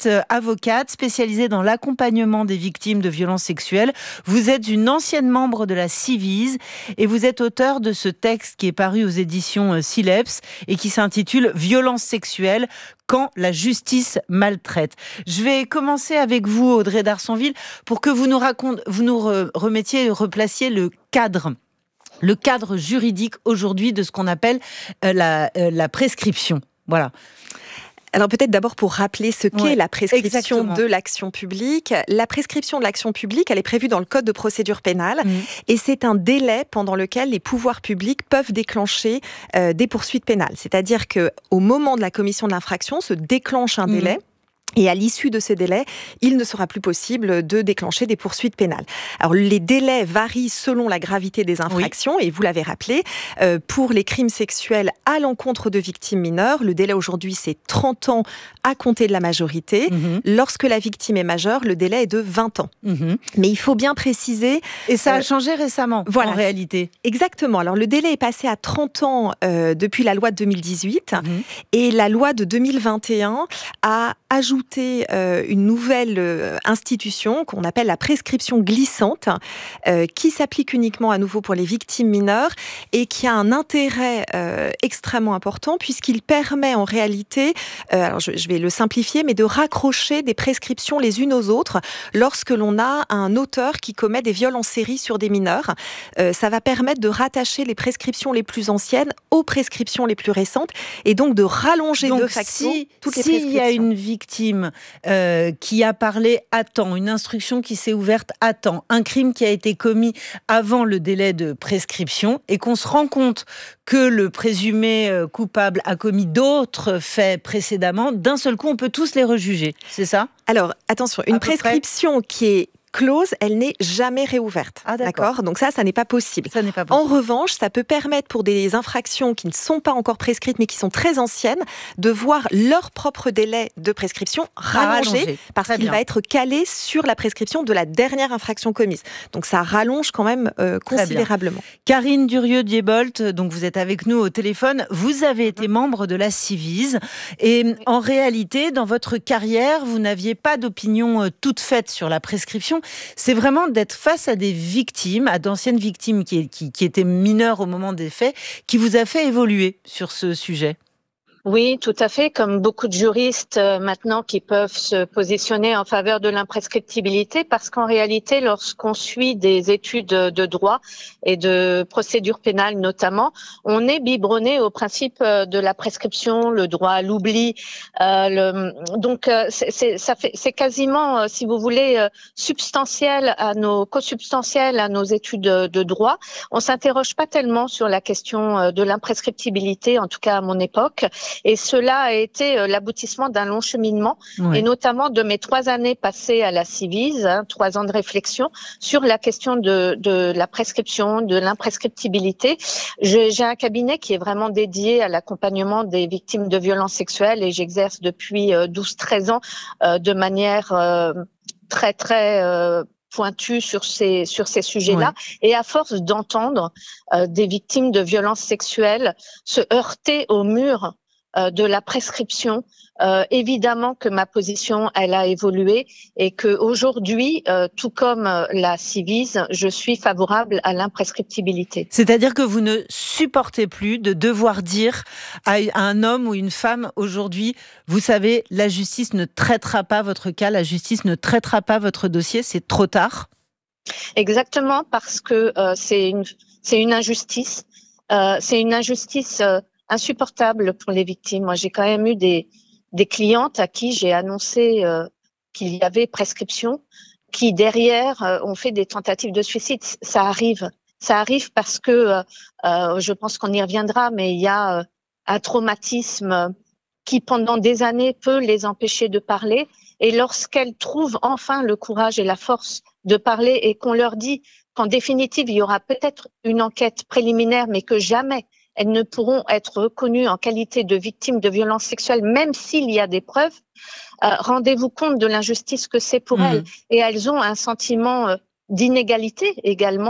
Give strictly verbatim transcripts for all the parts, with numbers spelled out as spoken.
êtes avocate spécialisée dans l'accompagnement des victimes de violences sexuelles. Vous êtes une ancienne membre de la Ciivise et vous êtes auteur de ce texte qui est paru aux éditions Sileps et qui s'intitule « Violences sexuelles, quand la justice maltraite ». Je vais commencer avec vous, Audrey d'Arsonville, pour que vous nous, raconte, vous nous remettiez, replaciez le cadre. le cadre juridique aujourd'hui de ce qu'on appelle euh, la, euh, la prescription. Voilà. Alors peut-être d'abord pour rappeler ce qu'est ouais, la prescription exactement. de l'action publique. La prescription de l'action publique, elle est prévue dans le Code de procédure pénale mmh. et c'est un délai pendant lequel les pouvoirs publics peuvent déclencher euh, des poursuites pénales. C'est-à-dire qu'au moment de la commission de l'infraction se déclenche un mmh. délai. Et à l'issue de ce délai, il ne sera plus possible de déclencher des poursuites pénales. Alors, les délais varient selon la gravité des infractions, oui. et vous l'avez rappelé, euh, pour les crimes sexuels à l'encontre de victimes mineures, le délai aujourd'hui, c'est trente ans à compter de la majorité. Mmh. Lorsque la victime est majeure, le délai est de vingt ans. Mmh. Mais il faut bien préciser... Et ça a euh, changé récemment, voilà, en réalité. Exactement. Alors, le délai est passé à trente ans euh, depuis la loi de deux mille dix-huit, mmh. et la loi de deux mille vingt et un a ajouté Euh, une nouvelle euh, institution qu'on appelle la prescription glissante, euh, qui s'applique uniquement à nouveau pour les victimes mineures et qui a un intérêt euh, extrêmement important puisqu'il permet en réalité, euh, alors je, je vais le simplifier, mais de raccrocher des prescriptions les unes aux autres lorsque l'on a un auteur qui commet des viols en série sur des mineurs. Euh, ça va permettre de rattacher les prescriptions les plus anciennes aux prescriptions les plus récentes et donc de rallonger donc, de facto si, toutes les si prescriptions. S'il y a une victime Euh, qui a parlé à temps, une instruction qui s'est ouverte à temps, un crime qui a été commis avant le délai de prescription et qu'on se rend compte que le présumé coupable a commis d'autres faits précédemment, d'un seul coup, on peut tous les rejuger, c'est ça ? Alors, attention, une prescription près. qui est close, elle n'est jamais réouverte. Ah, d'accord. d'accord Donc ça, ça n'est pas possible. Ça n'est pas possible. En revanche, ça peut permettre pour des infractions qui ne sont pas encore prescrites, mais qui sont très anciennes, de voir leur propre délai de prescription rallongé, rallongé. parce très qu'il bien. va être calé sur la prescription de la dernière infraction commise. Donc ça rallonge quand même euh, considérablement. Karine Durieux-Diebolt, donc vous êtes avec nous au téléphone. Vous avez été membre de la Ciivise et en réalité, dans votre carrière, vous n'aviez pas d'opinion toute faite sur la prescription. C'est vraiment d'être face à des victimes, à d'anciennes victimes qui, qui, qui étaient mineures au moment des faits, qui vous a fait évoluer sur ce sujet. Oui, tout à fait, comme beaucoup de juristes euh, maintenant qui peuvent se positionner en faveur de l'imprescriptibilité, parce qu'en réalité, lorsqu'on suit des études de droit et de procédure pénale notamment, on est biberonné au principe de la prescription, le droit à l'oubli. Euh, le, donc, euh, c'est, c'est, ça fait, c'est quasiment, euh, si vous voulez, euh, substantiel à nos, consubstantiel à nos études de, de droit. On s'interroge pas tellement sur la question euh, de l'imprescriptibilité, en tout cas à mon époque. Et cela a été euh, l'aboutissement d'un long cheminement, oui. et notamment de mes trois années passées à la Ciivise, hein, trois ans de réflexion sur la question de, de la prescription, de l'imprescriptibilité. Je, j'ai un cabinet qui est vraiment dédié à l'accompagnement des victimes de violences sexuelles et j'exerce depuis euh, douze treize ans euh, de manière euh, très très euh, pointue sur ces sur ces sujets-là, ouais. et à force d'entendre euh, des victimes de violences sexuelles se heurter au mur Euh, de la prescription, euh, évidemment que ma position elle a évolué et que aujourd'hui, euh, tout comme euh, la Ciivise, je suis favorable à l'imprescriptibilité. C'est-à-dire que vous ne supportez plus de devoir dire à un homme ou une femme aujourd'hui, vous savez, la justice ne traitera pas votre cas, la justice ne traitera pas votre dossier, c'est trop tard. Exactement, parce que euh, c'est une c'est une injustice, euh, c'est une injustice. Euh, insupportable pour les victimes. Moi, j'ai quand même eu des, des clientes à qui j'ai annoncé euh, qu'il y avait prescription, qui derrière euh, ont fait des tentatives de suicide. Ça arrive. Ça arrive parce que, euh, euh, je pense qu'on y reviendra, mais il y a euh, un traumatisme qui, pendant des années, peut les empêcher de parler. Et lorsqu'elles trouvent enfin le courage et la force de parler et qu'on leur dit qu'en définitive, il y aura peut-être une enquête préliminaire, mais que jamais elles ne pourront être reconnues en qualité de victimes de violences sexuelles, même s'il y a des preuves. Euh, rendez-vous compte de l'injustice que c'est pour mmh. elles. Et elles ont un sentiment euh, d'inégalité également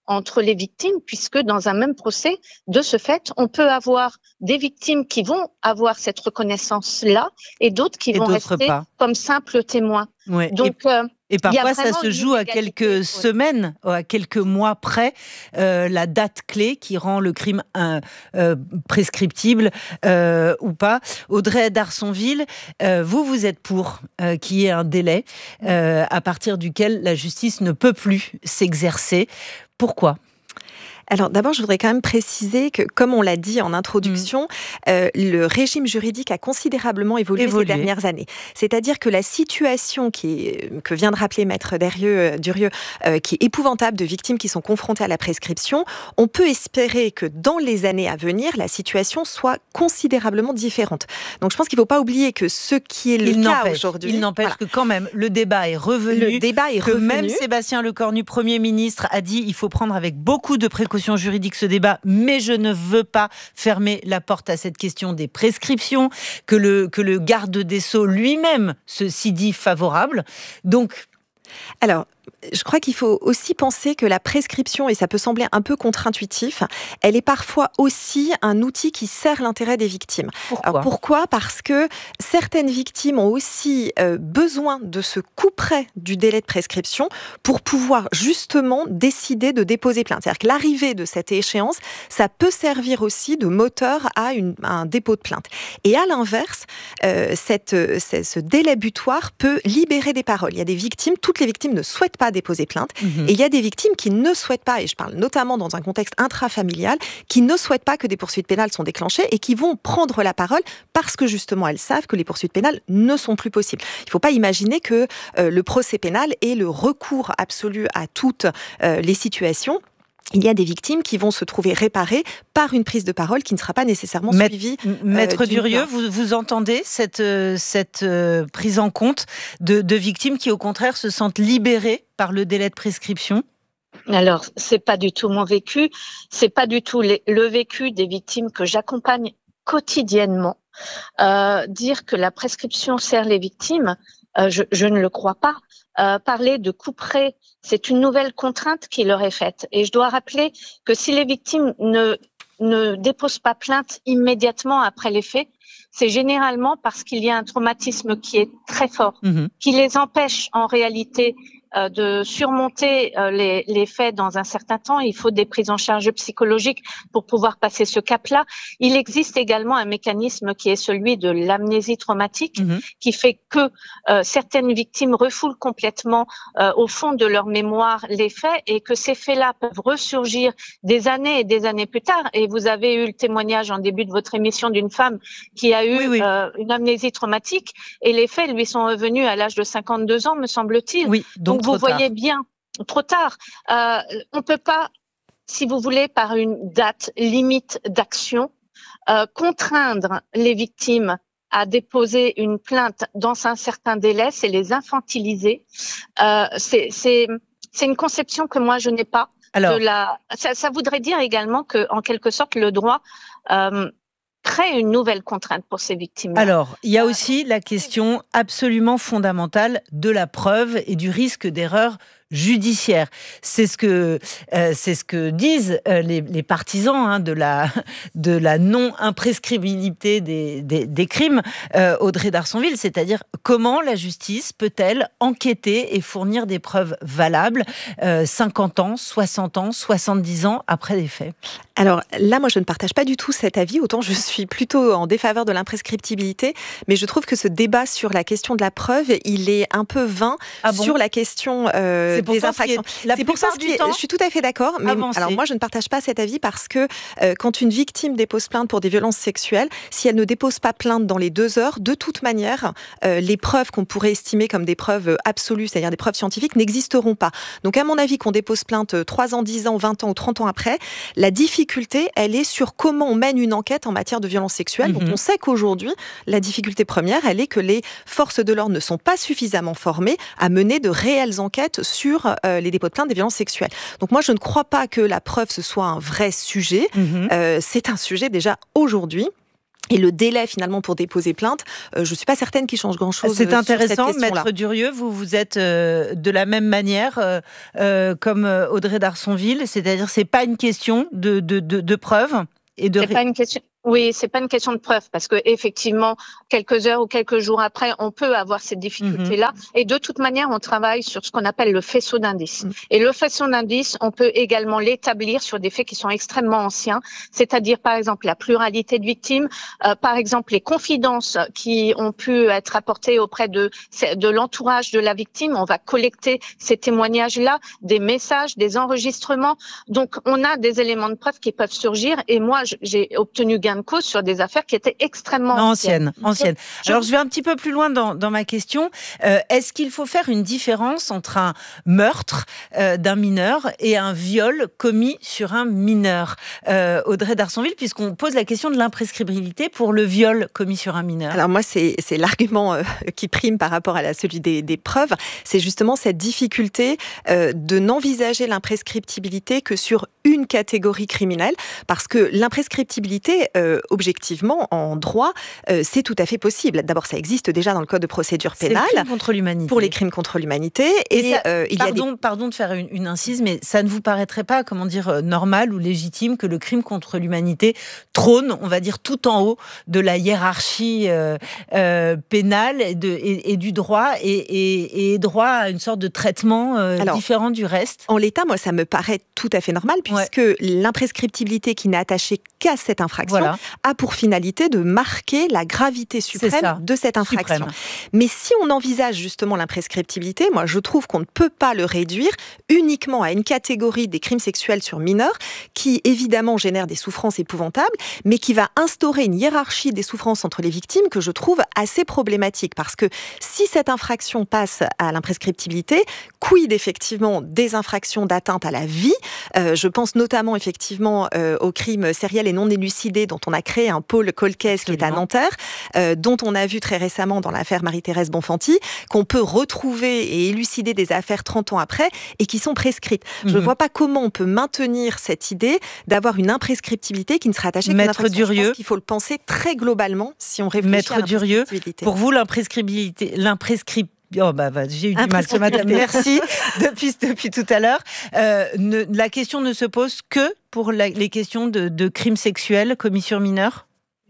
entre les victimes, puisque dans un même procès, de ce fait, on peut avoir des victimes qui vont avoir cette reconnaissance-là et d'autres qui et vont d'autres rester pas. comme simples témoins. Ouais. Donc, et, euh, et parfois, ça se une joue à inégalité. quelques semaines, à quelques mois près, euh, la date clé qui rend le crime euh, euh, prescriptible euh, ou pas. Audrey d'Arsonville, euh, vous, vous êtes pour euh, qu'il y ait un délai euh, à partir duquel la justice ne peut plus s'exercer. Pourquoi ? Alors d'abord, je voudrais quand même préciser que, comme on l'a dit en introduction, mmh. euh, le régime juridique a considérablement évolué, évolué ces dernières années. C'est-à-dire que la situation qui est, que vient de rappeler Maître Durieux, Durieux euh, qui est épouvantable de victimes qui sont confrontées à la prescription, on peut espérer que dans les années à venir, la situation soit considérablement différente. Donc je pense qu'il ne faut pas oublier que ce qui est le il cas aujourd'hui... Il n'empêche voilà. que quand même, le débat est revenu. Le débat est que revenu. Même Sébastien Lecornu, Premier ministre, a dit il faut prendre avec beaucoup de précautions juridique ce débat, mais je ne veux pas fermer la porte à cette question des prescriptions, que le, que le garde des Sceaux lui-même se s'y dit favorable. Donc, alors, je crois qu'il faut aussi penser que la prescription, et ça peut sembler un peu contre-intuitif, elle est parfois aussi un outil qui sert l'intérêt des victimes. Pourquoi ? Alors pourquoi ? Parce que certaines victimes ont aussi euh, besoin de ce couperet du délai de prescription pour pouvoir justement décider de déposer plainte. C'est-à-dire que l'arrivée de cette échéance, ça peut servir aussi de moteur à, une, à un dépôt de plainte. Et à l'inverse, euh, cette, cette, ce délai butoir peut libérer des paroles. Il y a des victimes, toutes les victimes ne souhaitent pas déposer plainte. Mmh. Et il y a des victimes qui ne souhaitent pas, et je parle notamment dans un contexte intrafamilial, qui ne souhaitent pas que des poursuites pénales sont déclenchées et qui vont prendre la parole parce que justement elles savent que les poursuites pénales ne sont plus possibles. Il ne faut pas imaginer que euh, le procès pénal est le recours absolu à toutes euh, les situations. Il y a des victimes qui vont se trouver réparées par une prise de parole qui ne sera pas nécessairement Maître, suivie. Maître euh, Durieux, vous, vous entendez cette, euh, cette euh, prise en compte de, de victimes qui, au contraire, se sentent libérées par le délai de prescription ? Alors, c'est pas du tout mon vécu, c'est pas du tout les, le vécu des victimes que j'accompagne quotidiennement. Euh, dire que la prescription sert les victimes, euh, je, je ne le crois pas. Euh, parler de couperet, c'est une nouvelle contrainte qui leur est faite. Et je dois rappeler que si les victimes ne, ne déposent pas plainte immédiatement après les faits, c'est généralement parce qu'il y a un traumatisme qui est très fort, mmh. qui les empêche en réalité euh, de surmonter euh, les, les faits dans un certain temps. Il faut des prises en charge psychologiques pour pouvoir passer ce cap-là. Il existe également un mécanisme qui est celui de l'amnésie traumatique, mmh. qui fait que euh, certaines victimes refoulent complètement euh, au fond de leur mémoire les faits et que ces faits-là peuvent ressurgir des années et des années plus tard. Et vous avez eu le témoignage en début de votre émission d'une femme qui a eu oui, oui. Euh, une amnésie traumatique et les faits lui sont revenus à l'âge de cinquante-deux ans, me semble-t-il. Oui, donc, donc vous voyez tard. bien, trop tard. Euh, on ne peut pas, si vous voulez, par une date limite d'action, euh, contraindre les victimes à déposer une plainte dans un certain délai, c'est les infantiliser. Euh, c'est, c'est, c'est une conception que moi je n'ai pas. Alors, de la... ça, ça voudrait dire également que, en quelque sorte, le droit euh, crée une nouvelle contrainte pour ces victimes-là. Alors, il y a aussi la question absolument fondamentale de la preuve et du risque d'erreur judiciaire. C'est ce que, euh, c'est ce que disent euh, les, les partisans hein, de la, de la non-imprescriptibilité des, des, des crimes, euh, Audrey d'Arsonville, c'est-à-dire comment la justice peut-elle enquêter et fournir des preuves valables euh, cinquante ans, soixante ans, soixante-dix ans après les faits. Alors là, moi, je ne partage pas du tout cet avis, autant je suis plutôt en défaveur de l'imprescriptibilité, mais je trouve que ce débat sur la question de la preuve, il est un peu vain ah bon sur la question euh, c'est pour des ça infractions. La c'est pour ça du temps, je suis tout à fait d'accord, mais avancé. Alors moi, je ne partage pas cet avis parce que euh, quand une victime dépose plainte pour des violences sexuelles, si elle ne dépose pas plainte dans les deux heures, de toute manière, euh, les preuves qu'on pourrait estimer comme des preuves absolues, c'est-à-dire des preuves scientifiques, n'existeront pas. Donc à mon avis, qu'on dépose plainte trois ans, dix ans, vingt ans ou trente ans après, la difficulté elle est sur comment on mène une enquête en matière de violences sexuelles. Mm-hmm. Donc on sait qu'aujourd'hui, la difficulté première, elle est que les forces de l'ordre ne sont pas suffisamment formées à mener de réelles enquêtes sur euh, les dépôts de plainte des violences sexuelles. Donc moi, je ne crois pas que la preuve, ce soit un vrai sujet. Mm-hmm. Euh, c'est un sujet déjà aujourd'hui. Et le délai finalement pour déposer plainte, euh, je ne suis pas certaine qu'il change grand-chose. C'est euh, intéressant, sur cette Maître Durieux, vous vous êtes euh, de la même manière euh, euh, comme euh, Audrey d'Arsonville, c'est-à-dire c'est pas une question de, de, de, de preuve et de... C'est pas une question... Oui, c'est pas une question de preuve parce que effectivement, quelques heures ou quelques jours après, on peut avoir ces difficultés-là. Mmh. Et de toute manière, on travaille sur ce qu'on appelle le faisceau d'indices. Mmh. Et le faisceau d'indices, on peut également l'établir sur des faits qui sont extrêmement anciens, c'est-à-dire par exemple la pluralité de victimes, euh, par exemple les confidences qui ont pu être apportées auprès de de l'entourage de la victime. On va collecter ces témoignages-là, des messages, des enregistrements. Donc, on a des éléments de preuve qui peuvent surgir. Et moi, j'ai obtenu gain de cause sur des affaires qui étaient extrêmement anciennes. Anciennes, anciennes. Alors, je vais un petit peu plus loin dans, dans ma question. Euh, est-ce qu'il faut faire une différence entre un meurtre euh, d'un mineur et un viol commis sur un mineur, euh, Audrey d'Arsonville, puisqu'on pose la question de l'imprescriptibilité pour le viol commis sur un mineur? Alors moi, c'est, c'est l'argument euh, qui prime par rapport à la, celui des, des preuves. C'est justement cette difficulté euh, de n'envisager l'imprescriptibilité que sur une catégorie criminelle, parce que l'imprescriptibilité, euh, objectivement, en droit, euh, c'est tout à fait possible. D'abord, ça existe déjà dans le Code de procédure pénale. C'est le crime contre l'humanité. Pour les crimes contre l'humanité. Et, et ça, euh, il pardon, y a des... pardon de faire une, une incise, mais ça ne vous paraîtrait pas, comment dire, normal ou légitime que le crime contre l'humanité trône, on va dire, tout en haut de la hiérarchie euh, euh, pénale et, de, et, et du droit et, et, et droit à une sorte de traitement euh, Alors, différent du reste? En l'état, moi, ça me paraît tout à fait normal, puisque ouais. l'imprescriptibilité qui n'est attachée qu'à cette infraction voilà. a pour finalité de marquer la gravité suprême de cette infraction. Suprême. Mais si on envisage justement l'imprescriptibilité, moi, je trouve qu'on ne peut pas le réduire uniquement à une catégorie des crimes sexuels sur mineurs qui, évidemment, génèrent des souffrances épouvantables, mais qui va instaurer une hiérarchie des souffrances entre les victimes que je trouve assez problématique. Parce que si cette infraction passe à l'imprescriptibilité, quid effectivement des infractions d'atteinte à la vie? euh, Je pense notamment effectivement euh, aux crimes sériels et non élucidés dont on a créé un pôle cold case qui est à Nanterre, euh, dont on a vu très récemment dans l'affaire Marie-Thérèse Bonfanti, qu'on peut retrouver et élucider des affaires trente ans après et qui sont prescrites. Mmh. Je ne vois pas comment on peut maintenir cette idée d'avoir une imprescriptibilité qui ne sera attachée qu'à une infraction. Durieux. Je pense qu'il faut le penser très globalement si on réfléchit Maître à Durieux, pour vous, l'imprescriptibilité, l'imprescriptibilité Oh bah, bah j'ai eu du mal ce matin. Merci depuis depuis tout à l'heure. Euh, ne, la question ne se pose que pour la, les questions de, de crimes sexuels commis sur mineurs.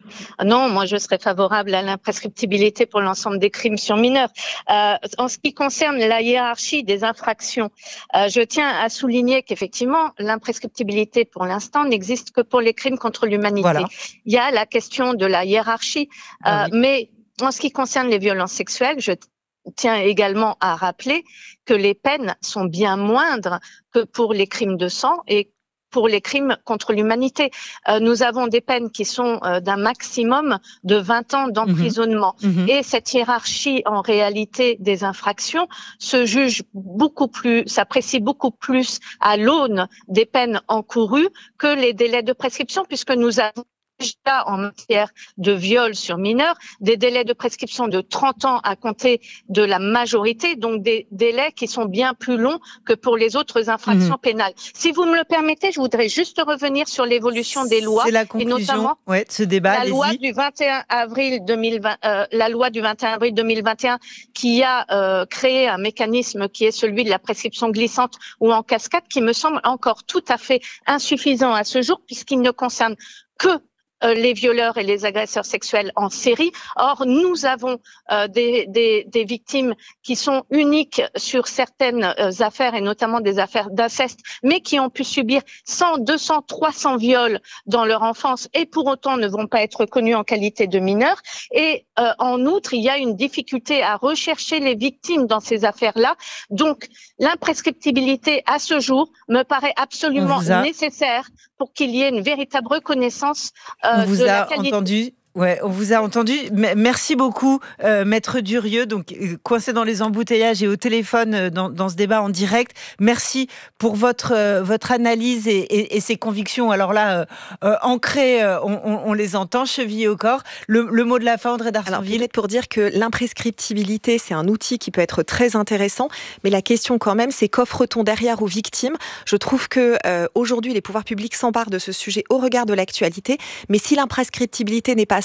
Non, moi je serais favorable à l'imprescriptibilité pour l'ensemble des crimes sur mineurs. Euh, en ce qui concerne la hiérarchie des infractions, euh, je tiens à souligner qu'effectivement l'imprescriptibilité pour l'instant n'existe que pour les crimes contre l'humanité. Voilà. Il y a la question de la hiérarchie, euh, ah oui. mais en ce qui concerne les violences sexuelles, je tiens également à rappeler que les peines sont bien moindres que pour les crimes de sang et pour les crimes contre l'humanité. Euh, nous avons des peines qui sont euh, d'un maximum de vingt ans d'emprisonnement. Mmh. Et cette hiérarchie, en réalité, des infractions se juge beaucoup plus, s'apprécie beaucoup plus à l'aune des peines encourues que les délais de prescription, puisque nous avons déjà en matière de viol sur mineurs, des délais de prescription de trente ans à compter de la majorité, donc des délais qui sont bien plus longs que pour les autres infractions mmh. pénales. Si vous me le permettez, je voudrais juste revenir sur l'évolution des lois. C'est la conclusion, et notamment ouais, de ce débat. La loi du vingt et un avril deux mille vingt, euh, la loi du vingt et un avril deux mille vingt et un qui a euh, créé un mécanisme qui est celui de la prescription glissante ou en cascade, qui me semble encore tout à fait insuffisant à ce jour, puisqu'il ne concerne que Euh, les violeurs et les agresseurs sexuels en série. Or, nous avons euh, des, des, des victimes qui sont uniques sur certaines euh, affaires, et notamment des affaires d'inceste, mais qui ont pu subir cent, deux cents, trois cents viols dans leur enfance et pour autant ne vont pas être reconnus en qualité de mineurs. Et euh, en outre, il y a une difficulté à rechercher les victimes dans ces affaires-là. Donc, l'imprescriptibilité à ce jour me paraît absolument a... nécessaire pour qu'il y ait une véritable reconnaissance euh, on vous de a la qualité. Entendu. Ouais, on vous a entendu. Merci beaucoup, euh, Maître Durieux, donc euh, coincé dans les embouteillages et au téléphone euh, dans, dans ce débat en direct. Merci pour votre euh, votre analyse et, et, et ces convictions. Alors là, euh, euh, ancrées, euh, on, on, on les entend, chevillées au corps. Le, le mot de la fin, Audrey d'Arsonville. Alors, peut-être pour dire que l'imprescriptibilité, c'est un outil qui peut être très intéressant, mais la question quand même, c'est qu'offre-t-on derrière aux victimes? Je trouve que euh, aujourd'hui, les pouvoirs publics s'emparent de ce sujet au regard de l'actualité, mais si l'imprescriptibilité n'est pas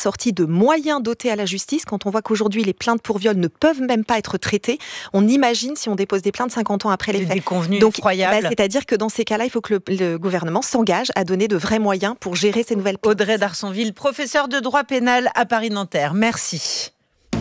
assorti de moyens dotés à la justice. Quand on voit qu'aujourd'hui, les plaintes pour viol ne peuvent même pas être traitées, on imagine si on dépose des plaintes cinquante ans après les des faits. Déconvenues Donc, effroyables. Bah, c'est-à-dire que dans ces cas-là, il faut que le, le gouvernement s'engage à donner de vrais moyens pour gérer ces nouvelles plaintes. Audrey d'Arsonville, professeure de droit pénal à Paris-Nanterre. Merci.